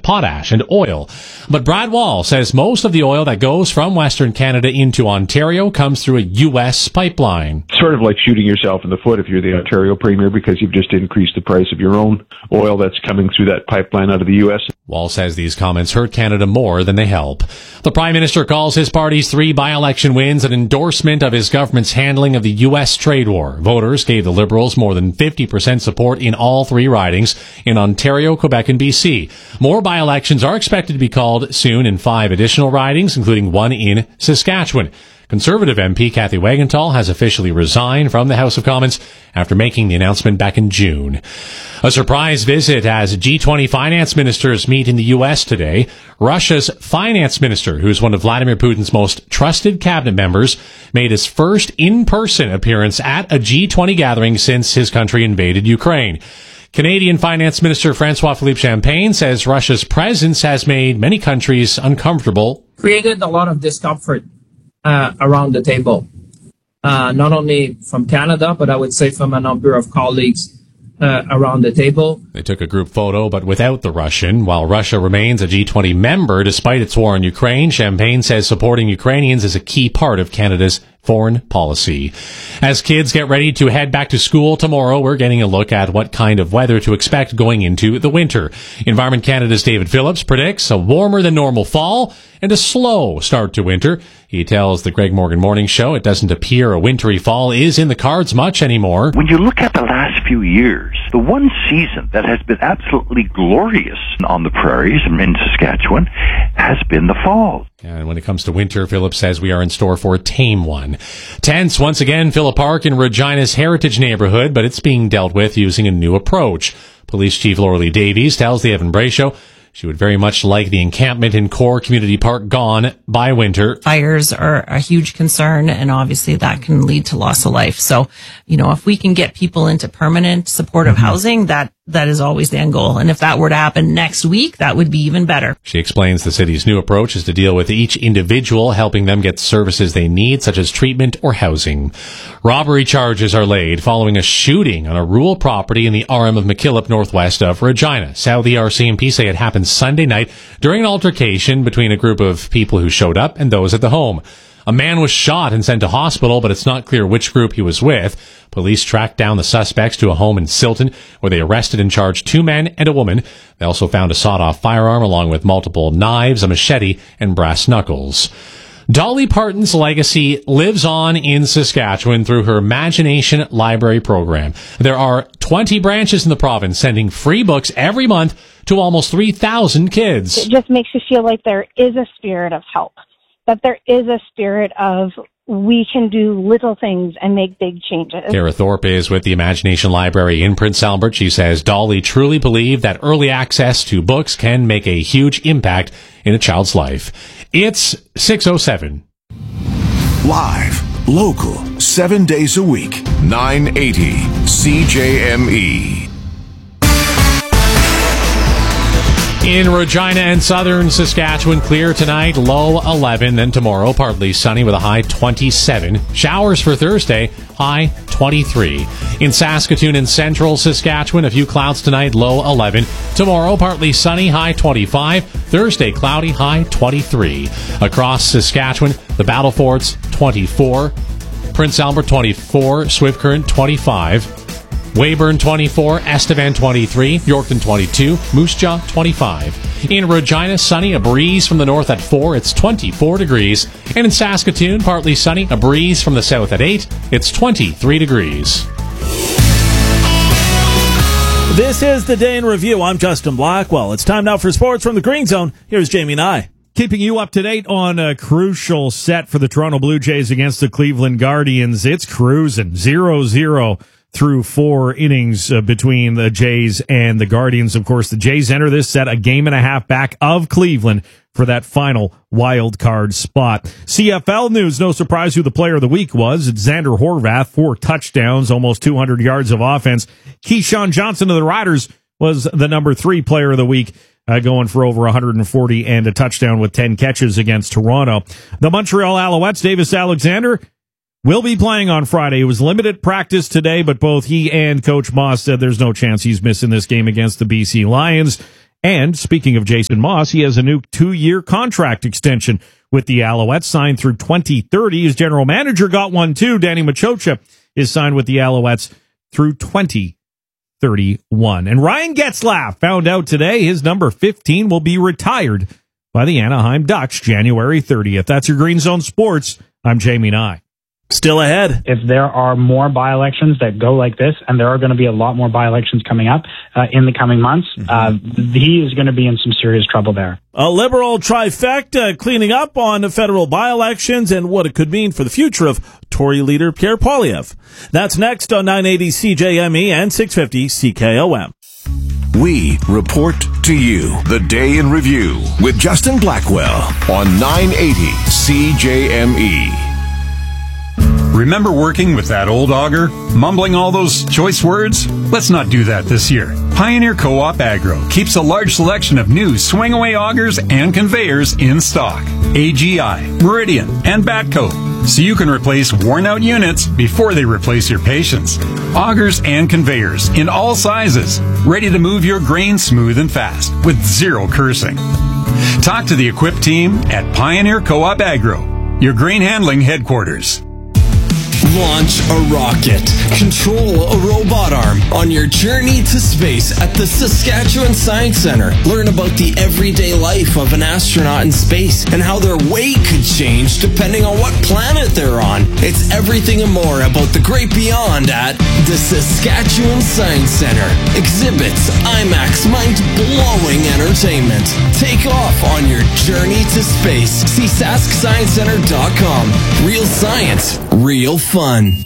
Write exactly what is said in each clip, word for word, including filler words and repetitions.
potash, and oil. But Brad Wall says most of the oil that goes from Western Canada into Ontario comes through a U S pipeline. Sort of like shooting yourself in the foot if you're the Ontario Premier, because you've just increased the price of your own oil that's coming through that pipeline out of the U S. Wall says these comments hurt Canada more than they help. The Prime Minister calls his party's three by-election wins an endorsement of his government's handling of the U S trade war. Voters gave the Liberals more than fifty percent support in all three ridings in Ontario, Quebec, and B C. More by-elections are expected to be called soon in five additional ridings, including one in Saskatchewan. Conservative M P Kathy Wagenthal has officially resigned from the House of Commons after making the announcement back in June. A surprise visit as G twenty finance ministers meet in the U S today. Russia's finance minister, who is one of Vladimir Putin's most trusted cabinet members, made his first in-person appearance at a G twenty gathering since his country invaded Ukraine. Canadian Finance Minister François-Philippe Champagne says Russia's presence has made many countries uncomfortable. Created a lot of discomfort Uh, around the table, uh, not only from Canada, but I would say from a number of colleagues uh, around the table. They took a group photo, but without the Russian. While Russia remains a G twenty member despite its war in Ukraine, Champagne says supporting Ukrainians is a key part of Canada's foreign policy. As kids get ready to head back to school tomorrow, we're getting a look at what kind of weather to expect going into the winter. Environment Canada's David Phillips predicts a warmer than normal fall and a slow start to winter. He tells the Greg Morgan Morning Show it doesn't appear a wintry fall is in the cards much anymore. When you look at the last few years, the one season that has been absolutely glorious on the prairies in Saskatchewan has been the fall. And when it comes to winter, Phillips says we are in store for a tame one. Tents once again fill a park in Regina's Heritage neighborhood, but it's being dealt with using a new approach. Police Chief Lauralee Davies tells the Evan Bray Show she would very much like the encampment in Core Community Park gone by winter. Fires are a huge concern, and obviously that can lead to loss of life. So, you know, if we can get people into permanent supportive mm-hmm. housing, that that is always the end goal. And if that were to happen next week, that would be even better. She explains the city's new approach is to deal with each individual, helping them get services they need, such as treatment or housing. Robbery charges are laid following a shooting on a rural property in the R M of McKillop, northwest of Regina. South E R C M P say it happened Sunday night during an altercation between a group of people who showed up and those at the home. A man was shot and sent to hospital, but it's not clear which group he was with. Police tracked down the suspects to a home in Silton, where they arrested and charged two men and a woman. They also found a sawed-off firearm along with multiple knives, a machete, and brass knuckles. Dolly Parton's legacy lives on in Saskatchewan through her Imagination Library program. There are twenty branches in the province sending free books every month to almost three thousand kids. It just makes you feel like there is a spirit of help, that there is a spirit of we can do little things and make big changes. Kara Thorpe is with the Imagination Library in Prince Albert. She says Dolly truly believed that early access to books can make a huge impact in a child's life. It's six oh seven. Live, local, seven days a week, nine eighty C J M E. In Regina and southern Saskatchewan, clear tonight, low eleven. Then tomorrow, partly sunny with a high twenty-seven. Showers for Thursday, high twenty-three. In Saskatoon and central Saskatchewan, a few clouds tonight, low eleven. Tomorrow, partly sunny, high twenty-five. Thursday, cloudy, high twenty-three. Across Saskatchewan, the Battle Forts, twenty-four. Prince Albert, twenty-four. Swift Current, twenty-five. Weyburn, twenty-four, Estevan, twenty-three, Yorkton, twenty-two, Moose Jaw, twenty-five. In Regina, sunny, a breeze from the north at four, it's twenty-four degrees. And in Saskatoon, partly sunny, a breeze from the south at eight, it's twenty-three degrees. This is the Day in Review. I'm Justin Blackwell. It's time now for sports from the Green Zone. Here's Jamie Nye. Keeping you up to date on a crucial set for the Toronto Blue Jays against the Cleveland Guardians. It's cruising, zero zero. Through four innings uh, between the Jays and the Guardians. Of course, the Jays enter this set a game and a half back of Cleveland for that final wild card spot. C F L news, no surprise who the player of the week was. It's Xander Horvath, four touchdowns, almost two hundred yards of offense. Keyshawn Johnson of the Riders was the number three player of the week, uh, going for over one hundred forty and a touchdown with ten catches against Toronto. The Montreal Alouettes, Davis Alexander, will be playing on Friday. It was limited practice today, but both he and Coach Moss said there's no chance he's missing this game against the B C Lions. And speaking of Jason Moss, he has a new two-year contract extension with the Alouettes, signed through twenty thirty. His general manager got one too. Danny Machocha is signed with the Alouettes through twenty thirty-one. And Ryan Getzlaf found out today his number fifteen will be retired by the Anaheim Ducks January thirtieth. That's your Green Zone Sports. I'm Jamie Nye. Still ahead. If there are more by-elections that go like this, and there are going to be a lot more by-elections coming up uh, in the coming months, mm-hmm. uh, he is going to be in some serious trouble there. A Liberal trifecta cleaning up on the federal by-elections and what it could mean for the future of Tory leader Pierre Poilievre. That's next on nine eighty C J M E and six fifty C K O M. We report to you the day in review with Justin Blackwell on nine eighty C J M E. Remember working with that old auger? Mumbling all those choice words? Let's not do that this year. Pioneer Co-op Agro keeps a large selection of new swing-away augers and conveyors in stock. A G I, Meridian, and Batco, so you can replace worn-out units before they replace your patience. Augers and conveyors in all sizes, ready to move your grain smooth and fast with zero cursing. Talk to the equipped team at Pioneer Co-op Agro, your grain handling headquarters. Launch a rocket. Control a robot arm on your journey to space at the Saskatchewan Science Centre. Learn about the everyday life of an astronaut in space and how their weight could change depending on what planet they're on. It's everything and more about the great beyond at the Saskatchewan Science Centre. Exhibits, IMAX, mind-blowing entertainment. Take off on your journey to space. See sask science center dot com. Real science, real fun.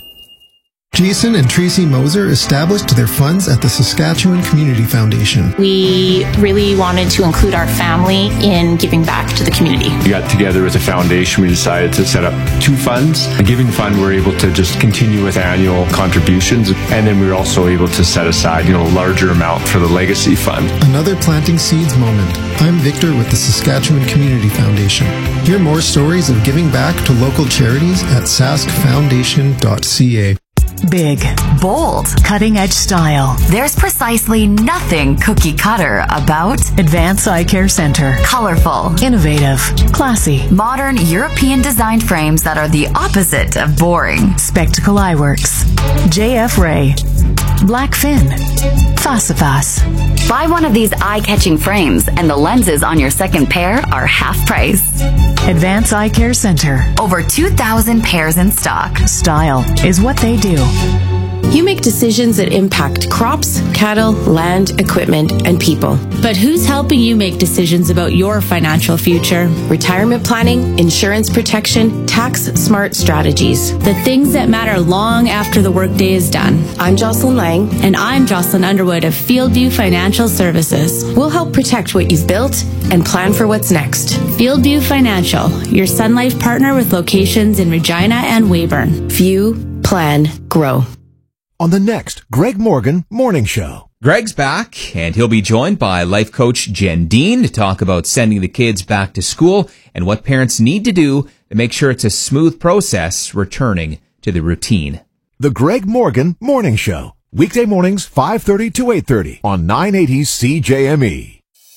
Jason and Tracy Moser established their funds at the Saskatchewan Community Foundation. We really wanted to include our family in giving back to the community. We got together as a foundation. We decided to set up two funds. The Giving Fund, we're able to just continue with annual contributions. And then we were also able to set aside, you know, a larger amount for the Legacy Fund. Another Planting Seeds moment. I'm Victor with the Saskatchewan Community Foundation. Hear more stories of giving back to local charities at sask foundation dot c a. Big, bold, cutting-edge style. There's precisely nothing cookie-cutter about Advance Eye Care Center. Colorful, innovative, classy, modern European-designed frames that are the opposite of boring. Spectacle Eyeworks, J F Ray, Blackfin, Fasifas. Buy one of these eye-catching frames and the lenses on your second pair are half price. Advance Eye Care Center. Over two thousand pairs in stock. Style is what they do. You make decisions that impact crops, cattle, land, equipment, and people. But who's helping you make decisions about your financial future? Retirement planning, insurance protection, tax-smart strategies. The things that matter long after the workday is done. I'm Jocelyn Lang. And I'm Jocelyn Underwood of Fieldview Financial Services. We'll help protect what you've built and plan for what's next. Fieldview Financial, your Sun Life partner with locations in Regina and Weyburn. View, plan, grow. On the next Greg Morgan Morning Show. Greg's back, and he'll be joined by life coach Jen Dean to talk about sending the kids back to school and what parents need to do to make sure it's a smooth process returning to the routine. The Greg Morgan Morning Show. Weekday mornings, five thirty to eight thirty on nine eighty C J M E.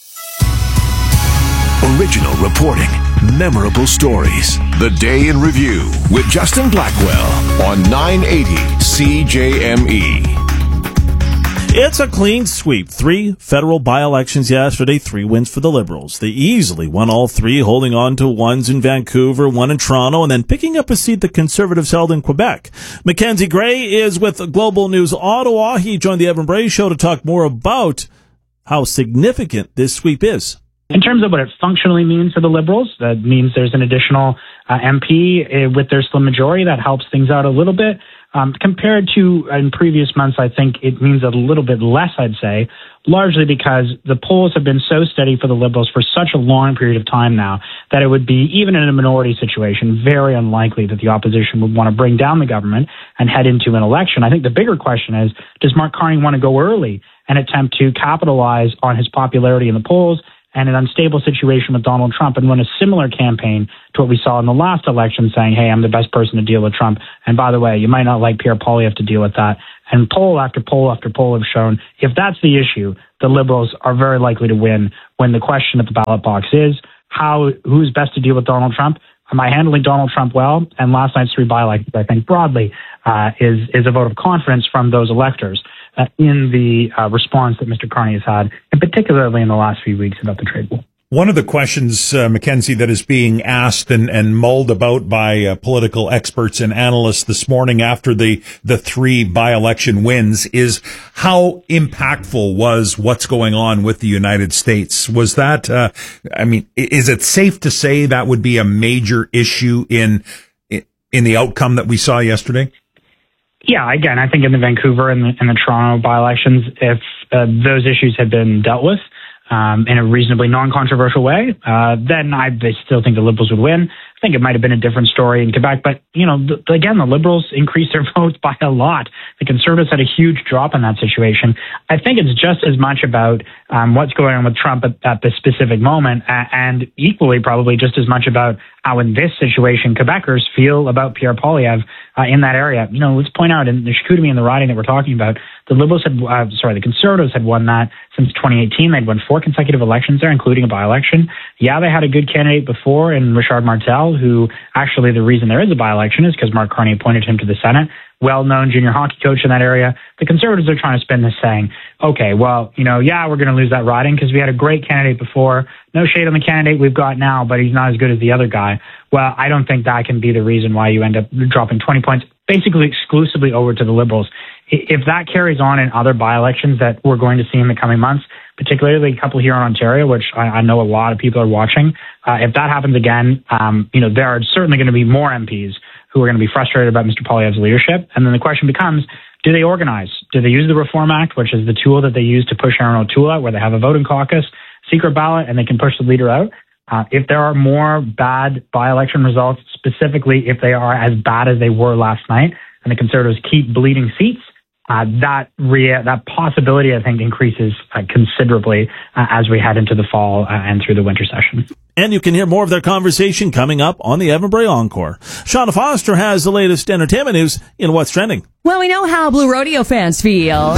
Original reporting, memorable stories. The Day in Review with Justin Blackwell on nine eighty C J M E. It's a clean sweep. Three federal by-elections yesterday, three wins for the Liberals. They easily won all three, holding on to ones in Vancouver, one in Toronto, and then picking up a seat the Conservatives held in Quebec. Mackenzie Gray is with Global News Ottawa. He joined the Evan Bray Show to talk more about how significant this sweep is. In terms of what it functionally means for the Liberals, that means there's an additional uh, M P uh, with their slim majority that helps things out a little bit. Um, compared to in previous months, I think it means a little bit less, I'd say, largely because the polls have been so steady for the Liberals for such a long period of time now that it would be, even in a minority situation, very unlikely that the opposition would want to bring down the government and head into an election. I think the bigger question is, does Mark Carney want to go early and attempt to capitalize on his popularity in the polls and an unstable situation with Donald Trump and run a similar campaign to what we saw in the last election, saying, hey, I'm the best person to deal with Trump. And by the way, you might not like Pierre Poilievre to deal with that. And poll after poll after poll have shown if that's the issue, the Liberals are very likely to win when the question at the ballot box is, how who's best to deal with Donald Trump? Am I handling Donald Trump well? And last night's three by-elections, I think, broadly, uh, is, is a vote of confidence from those electors uh, in the uh, response that Mister Carney has had, and particularly in the last few weeks about the trade war. One of the questions, uh, Mackenzie, that is being asked and, and mulled about by uh, political experts and analysts this morning after the, the three by-election wins is how impactful was what's going on with the United States? Was that, uh, I mean, is it safe to say that would be a major issue in, in the outcome that we saw yesterday? Yeah, again, I think in the Vancouver and the, and the Toronto by-elections, if uh, those issues had been dealt with, Um, in a reasonably non-controversial way, uh, then I, I still think the Liberals would win. I think it might have been a different story in Quebec, but, you know, the, again, the Liberals increased their votes by a lot. The Conservatives had a huge drop in that situation. I think it's just as much about um, what's going on with Trump at, at this specific moment, uh, and equally probably just as much about how in this situation Quebecers feel about Pierre Poilievre uh, in that area. You know, let's point out in the Chicoutimi and the riding that we're talking about, the Liberals had, uh, sorry, the Conservatives had won that since twenty eighteen. They'd won four consecutive elections there, including a by-election. Yeah, they had a good candidate before in Richard Martel, who actually the reason there is a by-election is because Mark Carney appointed him to the Senate. Well-known junior hockey coach in that area. The Conservatives are trying to spin this saying, okay, well, you know, yeah, we're going to lose that riding because we had a great candidate before. No shade on the candidate we've got now, but he's not as good as the other guy. Well, I don't think that can be the reason why you end up dropping twenty points, basically exclusively over to the Liberals. If that carries on in other by-elections that we're going to see in the coming months, particularly a couple here in Ontario, which I, I know a lot of people are watching, uh, if that happens again, um, you know, there are certainly going to be more M Ps who are going to be frustrated about Mister Poilievre's leadership. And then the question becomes, do they organize? Do they use the Reform Act, which is the tool that they use to push Aaron O'Toole out, where they have a voting caucus, secret ballot, and they can push the leader out? Uh, if there are more bad by-election results, specifically if they are as bad as they were last night, and the Conservatives keep bleeding seats, uh, that rea- that possibility, I think, increases uh, considerably uh, as we head into the fall uh, and through the winter session. And you can hear more of their conversation coming up on the Evan Bray Encore. Shauna Foster has the latest entertainment news in What's Trending. Well, we know how Blue Rodeo fans feel.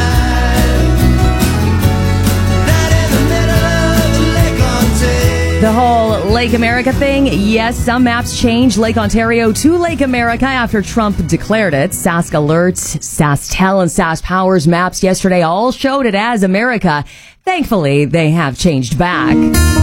The whole Lake America thing, yes, some maps changed Lake Ontario to Lake America after Trump declared it. Sask Alerts, SaskTel, and SaskPower's maps yesterday all showed it as America. Thankfully, they have changed back.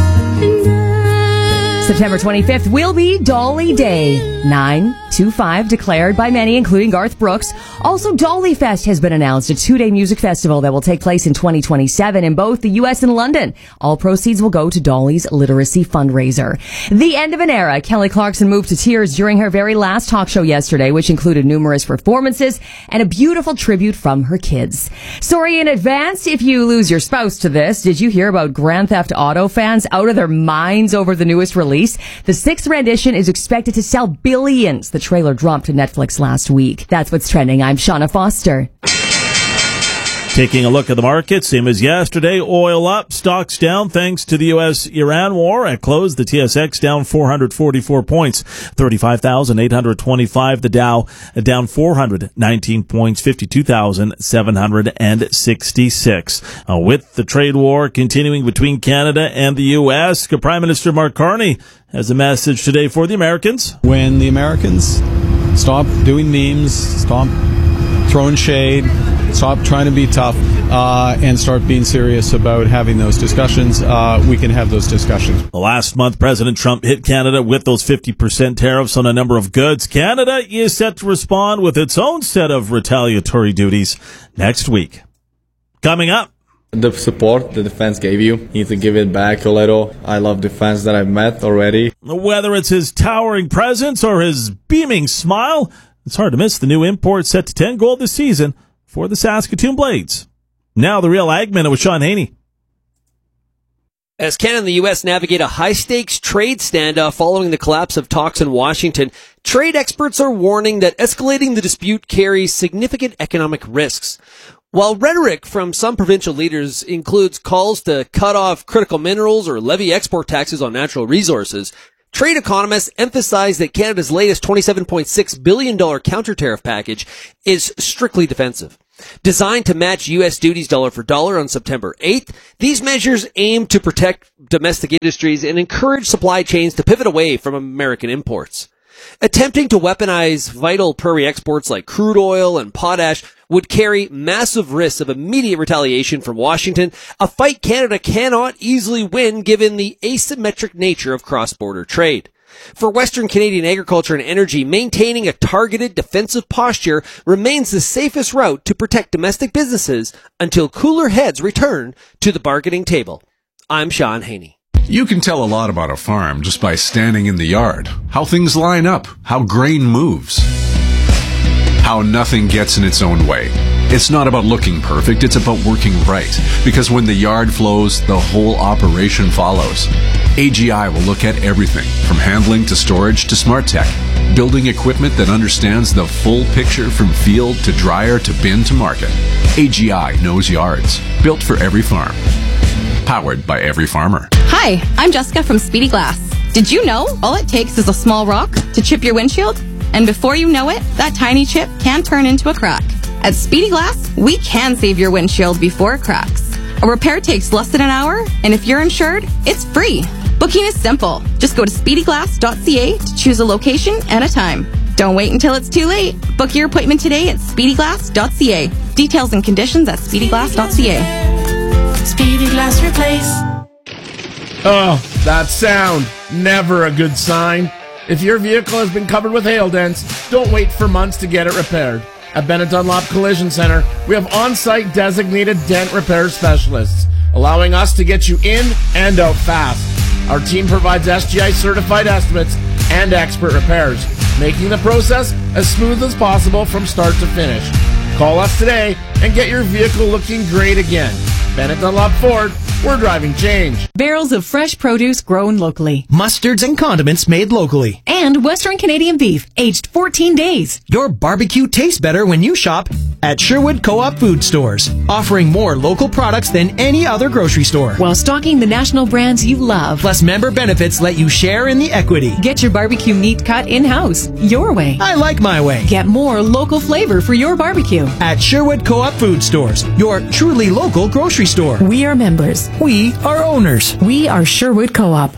September twenty-fifth will be Dolly Day. nine two five declared by many, including Garth Brooks. Also, Dolly Fest has been announced, a two-day music festival that will take place in twenty twenty-seven in both the U S and London. All proceeds will go to Dolly's literacy fundraiser. The end of an era. Kelly Clarkson moved to tears during her very last talk show yesterday, which included numerous performances and a beautiful tribute from her kids. Sorry in advance if you lose your spouse to this. Did you hear about Grand Theft Auto fans out of their minds over the newest release? The sixth rendition is expected to sell billions. The trailer dropped to Netflix last week. That's what's trending. I'm Shauna Foster. Taking a look at the market, same as yesterday, oil up, stocks down thanks to the U S Iran war. At close, the T S X down four hundred forty-four points, thirty-five thousand eight hundred twenty-five. The Dow down four hundred nineteen points, fifty-two thousand seven hundred sixty-six. Uh, with the trade war continuing between Canada and the U S, Prime Minister Mark Carney has a message today for the Americans. When the Americans stop doing memes, stop throwing shade, stop trying to be tough, uh, and start being serious about having those discussions, uh, we can have those discussions. Last month, President Trump hit Canada with those fifty percent tariffs on a number of goods. Canada is set to respond with its own set of retaliatory duties next week. Coming up, the support the defense gave you, you need to give it back a little. I love the fans that I've met already. Whether it's his towering presence or his beaming smile, it's hard to miss the new import set to ten gold this season for the Saskatoon Blades. Now the Real Ag Minute with Sean Haney. As Canada and the U S navigate a high-stakes trade standoff following the collapse of talks in Washington, trade experts are warning that escalating the dispute carries significant economic risks. While rhetoric from some provincial leaders includes calls to cut off critical minerals or levy export taxes on natural resources, Trade economists emphasize that Canada's latest twenty-seven point six billion dollars counter-tariff package is strictly defensive. Designed to match U S duties dollar for dollar on September eighth, these measures aim to protect domestic industries and encourage supply chains to pivot away from American imports. Attempting to weaponize vital prairie exports like crude oil and potash would carry massive risks of immediate retaliation from Washington, a fight Canada cannot easily win given the asymmetric nature of cross-border trade. For Western Canadian agriculture and energy, maintaining a targeted defensive posture remains the safest route to protect domestic businesses until cooler heads return to the bargaining table. I'm Sean Haney. You can tell a lot about a farm just by standing in the yard. How things line up, how grain moves, how nothing gets in its own way. It's not about looking perfect, it's about working right. Because when the yard flows, the whole operation follows. A G I will look at everything, from handling to storage to smart tech, building equipment that understands the full picture from field to dryer to bin to market. A G I knows yards, built for every farm. Powered by every farmer. Hi, I'm Jessica from Speedy Glass. Did you know all it takes is a small rock to chip your windshield? And before you know it, that tiny chip can turn into a crack. At Speedy Glass, we can save your windshield before it cracks. A repair takes less than an hour, and if you're insured, it's free. Booking is simple. Just go to speedy glass dot c a to choose a location and a time. Don't wait until it's too late. Book your appointment today at speedy glass dot c a. Details and conditions at speedy glass dot c a. Speedy Glass Replace. Oh, that sound. Never a good sign. If your vehicle has been covered with hail dents, don't wait for months to get it repaired. At Bennett Dunlop Collision Center, we have on-site designated dent repair specialists, allowing us to get you in and out fast. Our team provides S G I-certified estimates and expert repairs, making the process as smooth as possible from start to finish. Call us today and get your vehicle looking great again. Bennett Dunlop Ford, we're driving change. Barrels of fresh produce grown locally. Mustards and condiments made locally. And Western Canadian beef, aged fourteen days. Your barbecue tastes better when you shop at Sherwood Co-op Food Stores, offering more local products than any other grocery store. While stocking the national brands you love. Plus member benefits let you share in the equity. Get your barbecue meat cut in-house, your way. I like my way. Get more local flavor for your barbecue. At Sherwood Co-op Food Stores, your truly local grocery store. We are members. We are owners. We are Sherwood Co-op.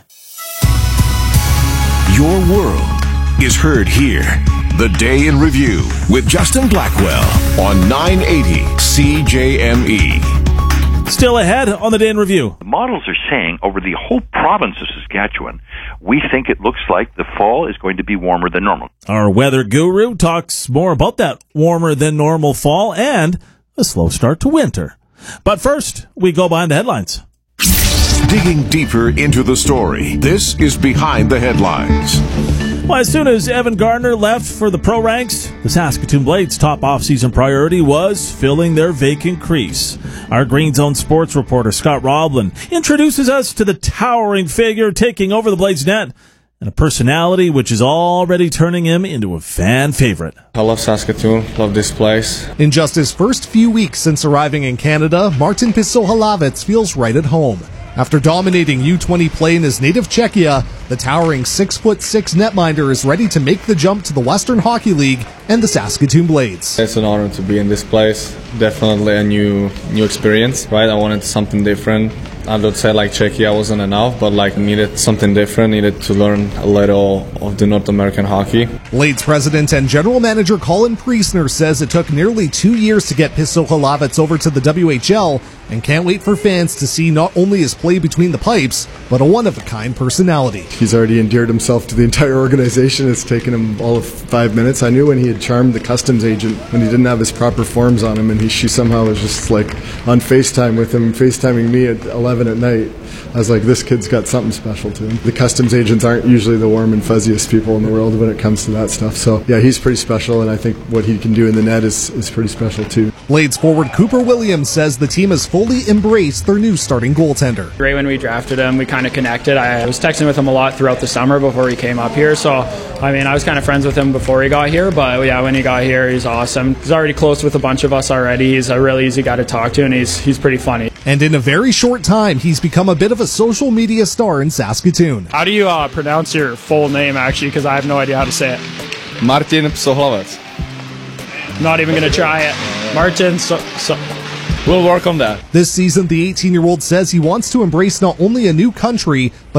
Your world is heard here. The Day in Review with Justin Blackwell on nine eighty C J M E. Still ahead on the Day in Review. The models are saying over the whole province of Saskatchewan, we think it looks like the fall is going to be warmer than normal. Our weather guru talks more about that warmer than normal fall and a slow start to winter. But first, we go behind the headlines. Digging deeper into the story, this is Behind the Headlines. Well, as soon as Evan Gardner left for the pro ranks, the Saskatoon Blades' top off-season priority was filling their vacant crease. Our Green Zone sports reporter, Scott Roblin, introduces us to the towering figure taking over the Blades' net and a personality which is already turning him into a fan favorite. I love Saskatoon, love this place. In just his first few weeks since arriving in Canada, Martin Pisohalavets feels right at home. After dominating U twenty play in his native Czechia, the towering six foot six netminder is ready to make the jump to the Western Hockey League and the Saskatoon Blades. It's an honor to be in this place. Definitely a new new experience, right? I wanted something different. I would say like Czechia wasn't enough, but like needed something different, needed to learn a little of the North American hockey. Blades president and general manager Colin Priestner says it took nearly two years to get Pisohalavets over to the W H L and can't wait for fans to see not only his play between the pipes, but a one-of-a-kind personality. He's already endeared himself to the entire organization. It's taken him all of five minutes. I knew when he had charmed the customs agent, when he didn't have his proper forms on him, and he, she somehow was just like on FaceTime with him, FaceTiming me at eleven at night. I was like, this kid's got something special to him. The customs agents aren't usually the warm and fuzziest people in the world when it comes to that stuff. So, yeah, he's pretty special, and I think what he can do in the net is, is pretty special, too. Blades forward Cooper Williams says the team has fully embraced their new starting goaltender. Right when we drafted him, we kind of connected. I was texting with him a lot throughout the summer before he came up here. So, I mean, I was kind of friends with him before he got here, but yeah, when he got here, he's awesome. He's already close with a bunch of us already. He's a really easy guy to talk to, and he's he's pretty funny. And in a very short time, he's become a bit of a social media star in Saskatoon. How do you uh, pronounce your full name, actually? Because I have no idea how to say it. Martin Psohlavec. Not even going to try it. Martin, so, so. We'll work on that. This season, the eighteen-year-old says he wants to embrace not only a new country, but